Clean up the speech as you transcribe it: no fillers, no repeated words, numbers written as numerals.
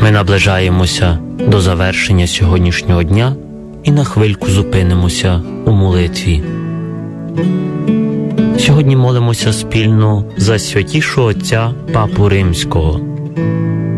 Ми наближаємося до завершення сьогоднішнього дня і на хвильку зупинимося у молитві. Сьогодні молимося спільно за святішого отця Папу Римського.